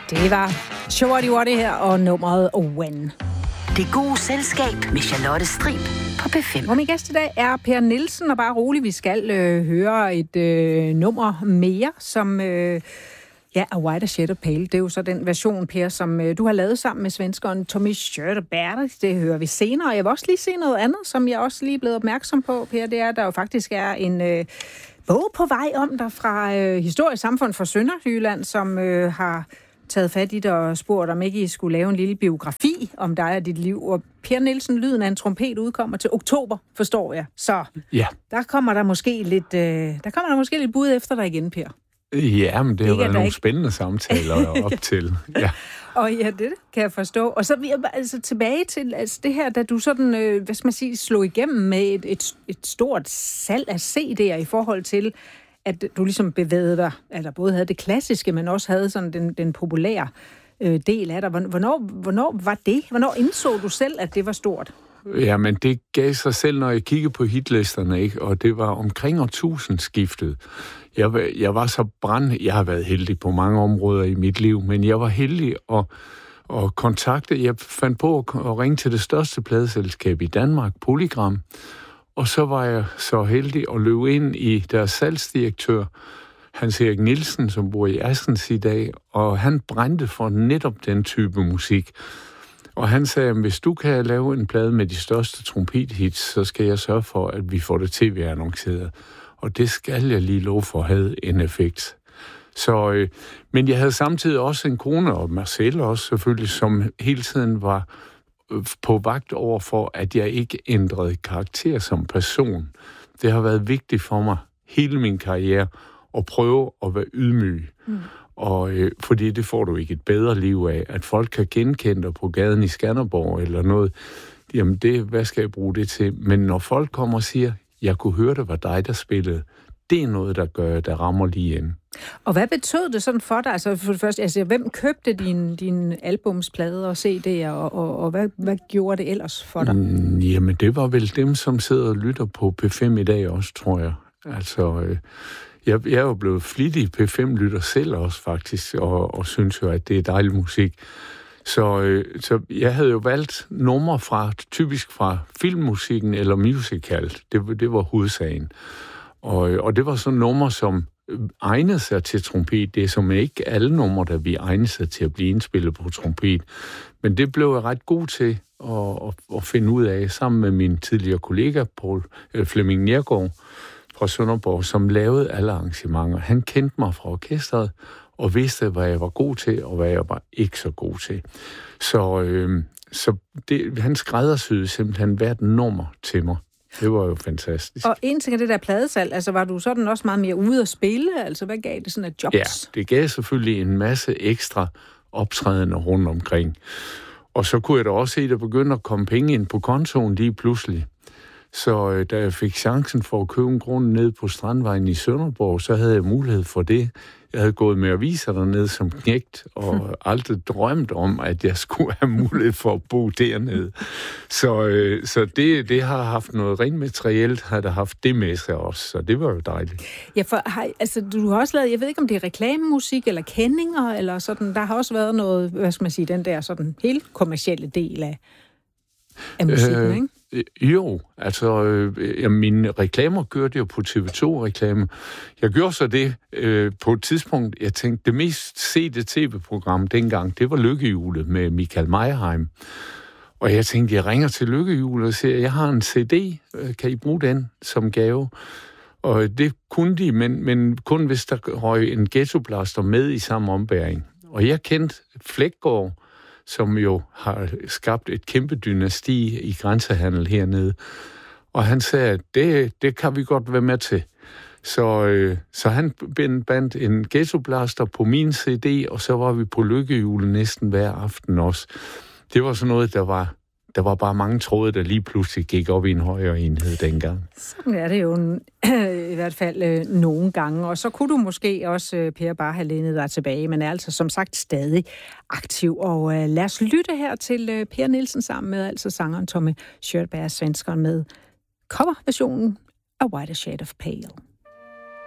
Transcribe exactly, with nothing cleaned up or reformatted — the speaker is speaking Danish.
Det var Shawty Watty her og nummeret When. Det gode selskab med Charlotte Strib på P fem. Og min gæst i dag er Per Nielsen, og bare rolig, vi skal øh, høre et øh, nummer mere, som øh, ja, A Whiter Shade of Pale. Det er jo så den version, Per, som øh, du har lavet sammen med svenskeren Tommy Körberg. Det hører vi senere. Jeg vil også lige se noget andet, som jeg også lige er blevet opmærksom på, Per. Det er, at der jo faktisk er en øh, bog på vej om dig fra øh, Historisk Samfund for Sønderjylland, som øh, har taget fat i dig og spurgt, om ikke I skulle lave en lille biografi om dig og dit liv. Og Per Nielsen, lyden af en trompet, udkommer til oktober, forstår jeg. Så ja. der kommer der måske lidt, øh, der kommer der måske lidt bud efter dig igen, Per. Ja, men det har været nogle ikke... spændende samtaler op til. Ja. Og ja, det kan jeg forstå. Og så vil jeg altså tilbage til altså det her, da du sådan, øh, hvad skal man sige, slog igennem med et, et, et stort salg af C D'er i forhold til, at du ligesom bevægede dig, eller både havde det klassiske, men også havde sådan den, den populære øh, del af dig. Hvornår, hvornår var det? Hvornår indså du selv, at det var stort? Ja, men det gav sig selv, når jeg kiggede på hitlisterne, ikke? Og det var omkring årtusindskiftet. Jeg, jeg var så brand... Jeg har været heldig på mange områder i mit liv, men jeg var heldig at, at kontakte... Jeg fandt på at, at ringe til det største pladeselskab i Danmark, Polygram. Og så var jeg så heldig at løbe ind i deres salgsdirektør, Hans Erik Nielsen, som bor i Assens i dag, og han brændte for netop den type musik. Og han sagde, at hvis du kan lave en plade med de største trompethits, så skal jeg sørge for, at vi får det tv-annonceret. Og det skal jeg lige love for, havde en effekt. Så, øh, men jeg havde samtidig også en kone, og Marcel også selvfølgelig, som hele tiden var på vagt over for, at jeg ikke ændrede karakter som person. Det har været vigtigt for mig hele min karriere at prøve at være ydmyg. Mm. Og øh, fordi det får du ikke et bedre liv af, at folk kan genkende dig på gaden i Skanderborg eller noget. Jamen det, hvad skal jeg bruge det til? Men når folk kommer og siger, jeg kunne høre, det var dig, der spillede, det er noget, der gør, der rammer lige ind. Og hvad betød det sådan for dig? Altså for det første, altså, hvem købte dine din albumsplader og C D'er, og, og, og hvad, hvad gjorde det ellers for dig? Mm, jamen, det var vel dem, som sidder og lytter på P fem i dag også, tror jeg. Altså, øh, jeg, jeg er jo blevet flittig P fem-lytter selv også, faktisk, og, og synes jo, at det er dejlig musik. Så, øh, så jeg havde jo valgt numre fra, typisk fra filmmusikken eller musical. Det, det var hovedsagen. Og, og det var sådan numre, som egnede sig til trompet. Det er som ikke alle numre, der vi egnede sig til at blive indspillet på trompet. Men det blev jeg ret god til at, at, at finde ud af, sammen med min tidligere kollega, Paul øh, Flemming Nergård fra Sønderborg, som lavede alle arrangementer. Han kendte mig fra orkestret, og vidste, hvad jeg var god til, og hvad jeg var ikke så god til. Så, øh, så det, han skræddersyede simpelthen hvert nummer til mig. Det var jo fantastisk. Og en ting af det der pladesalg, altså var du sådan også meget mere ude at spille? Altså hvad gav det sådan af jobs? Ja, det gav selvfølgelig en masse ekstra optrædende rundt omkring. Og så kunne jeg da også se, at der begyndte at komme penge ind på kontoen lige pludselig. Så øh, da jeg fik chancen for at købe en grund ned på Strandvejen i Sønderborg, så havde jeg mulighed for det. Jeg havde gået med aviser dernede som knægt, og hmm. aldrig drømt om, at jeg skulle have mulighed for at bo dernede. Så, øh, så det, det har haft noget rent materielt, har der haft det med sig også, så det var jo dejligt. Ja, for har, altså, du har også lavet, jeg ved ikke, om det er reklamemusik eller kendinger, eller sådan, der har også været noget, hvad skal man sige, den der sådan helt kommercielle del af, af musikken, øh, ikke? Jo, altså, øh, ja, mine reklamer kørte jo på T V to-reklame. Jeg gjorde så det øh, på et tidspunkt, jeg tænkte, det mest sete tv-program dengang, det var Lykkehjulet med Michael Meyerheim. Og jeg tænkte, jeg ringer til Lykkehjulet og siger, jeg har en C D, kan I bruge den som gave? Og det kunne de, men, men kun hvis der røg en ghettoblaster med i samme ombæring. Og jeg kendte Flækgaard, som jo har skabt et kæmpe dynasti i grænsehandel hernede. Og han sagde, at det, det kan vi godt være med til. Så, øh, så han bandt en ghettoblaster på min C D, og så var vi på Lykkehjulet næsten hver aften også. Det var sådan noget, der var, der var bare mange tråde, der lige pludselig gik op i en højere enhed dengang. Sådan er det jo i hvert fald øh, nogle gange. Og så kunne du måske også, øh, Per, bare have lænet dig tilbage, men er altså som sagt stadig aktiv. Og øh, lad os lytte her til øh, Per Nielsen sammen med altså sangeren Tommy Körberg, svenskeren, med coverversionen af Whiter Shade of Pale.